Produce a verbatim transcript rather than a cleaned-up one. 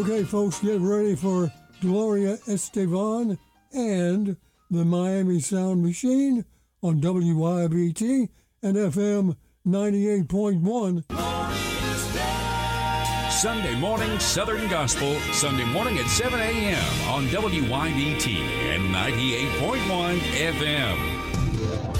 Okay, folks, get ready for Gloria Estefan and the Miami Sound Machine on W Y B T and F M ninety-eight point one. Sunday morning Southern Gospel, Sunday morning at seven a.m. on W Y B T and ninety-eight point one F M.